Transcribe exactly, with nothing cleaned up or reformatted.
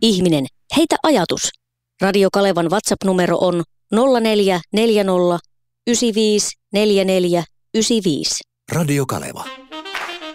ihminen, heitä ajatus. Radio Kalevan WhatsApp-numero on nolla neljä neljä nolla yhdeksän viisi neljä neljä yhdeksän viisi. Radio Kaleva.